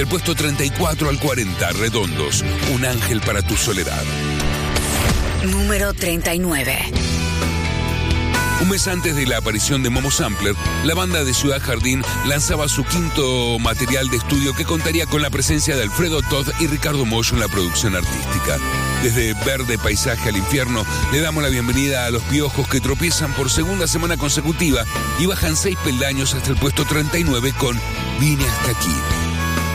Del puesto 34 al 40, Redondos, Un ángel para tu soledad. Número 39. Un mes antes de la aparición de Momo Sampler, la banda de Ciudad Jardín lanzaba su quinto material de estudio que contaría con la presencia de Alfredo Todd y Ricardo Mollo en la producción artística. Desde Verde Paisaje al Infierno, le damos la bienvenida a Los Piojos, que tropiezan por segunda semana consecutiva y bajan 6 peldaños hasta el puesto 39 con Vine hasta aquí.